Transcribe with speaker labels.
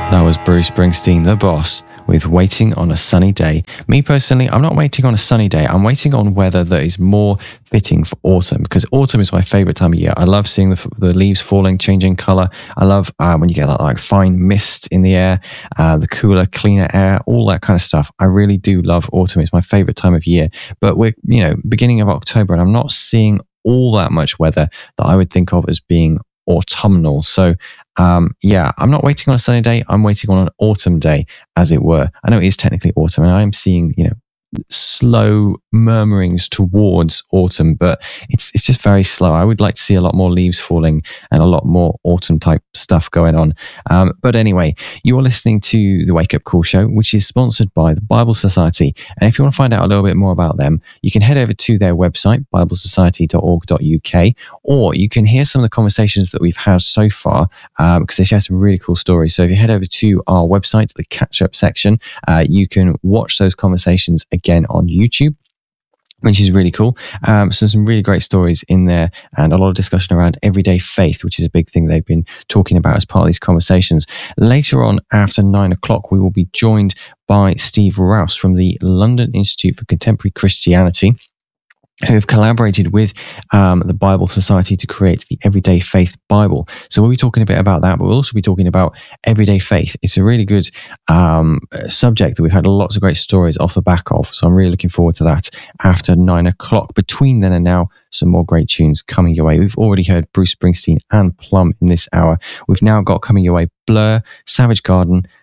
Speaker 1: That was Bruce Springsteen, the boss, with Waiting on a Sunny Day. Me personally, I'm not waiting on a sunny day. I'm waiting on weather that is more fitting for autumn, because autumn is my favorite time of year. I love seeing the leaves falling, changing color. I love when you get that like fine mist in the air, the cooler, cleaner air, all that kind of stuff. I really do love autumn. It's my favorite time of year. But we're, beginning of October, and I'm not seeing all that much weather that I would think of as being autumnal. So I'm not waiting on a sunny day. I'm waiting on an autumn day, as it were. I know it is technically autumn, and I am seeing, slow murmurings towards autumn, but it's just very slow. I would like to see a lot more leaves falling and a lot more autumn type stuff going on. But anyway, you are listening to the Wake Up Call Show, which is sponsored by the Bible Society. And if you want to find out a little bit more about them, you can head over to their website, biblesociety.org.uk, or you can hear some of the conversations that we've had so far, because they share some really cool stories. So if you head over to our website, the catch up section, you can watch those conversations again on YouTube, which is really cool. So some really great stories in there, and a lot of discussion around everyday faith, which is a big thing they've been talking about as part of these conversations. Later on, after 9 o'clock, we will be joined by Steve Rouse from the London Institute for Contemporary Christianity, who have collaborated with the Bible Society to create the Everyday Faith Bible. So we'll be talking a bit about that, but we'll also be talking about everyday faith. It's a really good subject that we've had lots of great stories off the back of. So I'm really looking forward to that after 9 o'clock. Between then and now, some more great tunes coming your way. We've already heard Bruce Springsteen and Plum in this hour. We've now got coming your way Blur, Savage Garden,